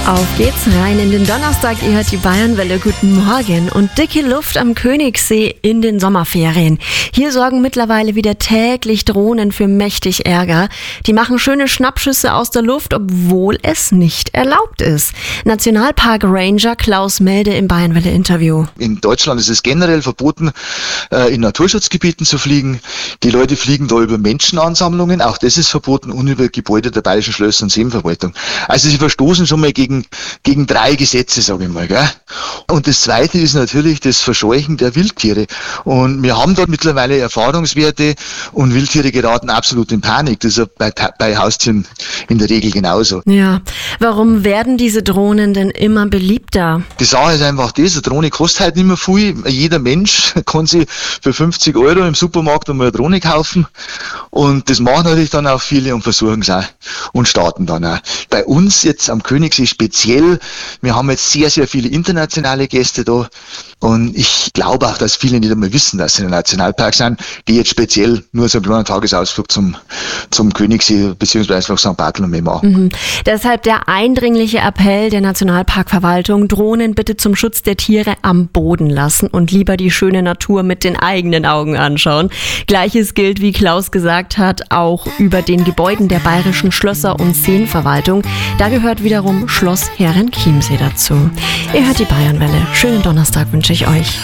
Auf geht's rein in den Donnerstag, ihr hört die Bayernwelle, guten Morgen und dicke Luft am Königssee in den Sommerferien. Hier sorgen mittlerweile wieder täglich Drohnen für mächtig Ärger. Die machen schöne Schnappschüsse aus der Luft, obwohl es nicht erlaubt ist. Nationalpark Ranger Klaus Melde im Bayernwelle-Interview. In Deutschland ist es generell verboten, in Naturschutzgebieten zu fliegen. Die Leute fliegen da über Menschenansammlungen, auch das ist verboten, und über Gebäude der Bayerischen Schlösser und Seenverwaltung. Also sie verstoßen schon mal gegen 3 Gesetze, sage ich mal. Gell? Und das Zweite ist natürlich das Verscheuchen der Wildtiere. Und wir haben dort mittlerweile Erfahrungswerte und Wildtiere geraten absolut in Panik. Das ist ja bei Haustieren in der Regel genauso. Ja, warum werden diese Drohnen denn immer beliebter? Die Sache ist einfach das, eine Drohne kostet halt nicht mehr viel. Jeder Mensch kann sich für 50 € im Supermarkt einmal eine Drohne kaufen. Und das machen natürlich dann auch viele und versuchen es auch und starten dann auch. Bei uns jetzt am Königssee speziell, wir haben jetzt sehr, sehr viele internationale Gäste da. Und ich glaube auch, dass viele nicht einmal wissen, dass sie in einem Nationalpark sind, die jetzt speziell nur so einen kleinen Tagesausflug zum Königssee bzw. nach St. Bartholomew machen. Deshalb der eindringliche Appell der Nationalparkverwaltung, Drohnen bitte zum Schutz der Tiere am Boden lassen und lieber die schöne Natur mit den eigenen Augen anschauen. Gleiches gilt, wie Klaus gesagt hat, auch über den Gebäuden der Bayerischen Schlösser und Seenverwaltung. Da gehört wiederum Schloss Herrenchiemsee dazu. Ihr hört die Bayernwelle. Schönen Donnerstag wünsche ich euch.